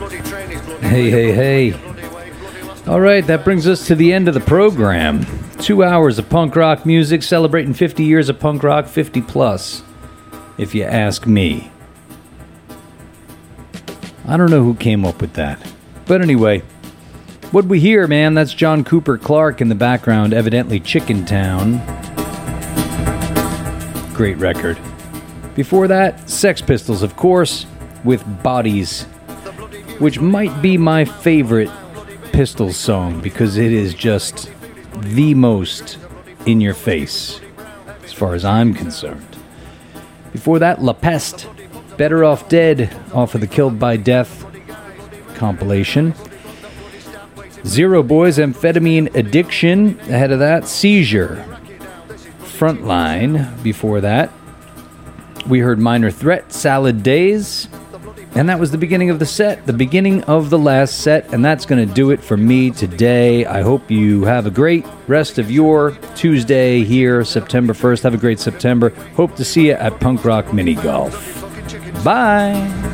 Hey, hey, hey. All right, that brings us to the end of the program. 2 hours of punk rock music, celebrating 50 years of punk rock, 50 plus, if you ask me. I don't know who came up with that. But anyway, what'd we hear, man? That's John Cooper Clarke in the background, evidently Chicken Town. Great record. Before that, Sex Pistols, of course, with Bodies, which might be my favorite Pistols song because it is just the most in your face, as far as I'm concerned. Before that, La Peste, Better Off Dead, off of the Killed by Death compilation. Zero Boys, Amphetamine Addiction. Ahead of that, Seizure, Frontline. Before that, we heard Minor Threat, Salad Days. And that was the beginning of the set, the beginning of the last set, and that's going to do it for me today. I hope you have a great rest of your Tuesday here, September 1st. Have a great September. Hope to see you at Punk Rock Mini Golf. Bye!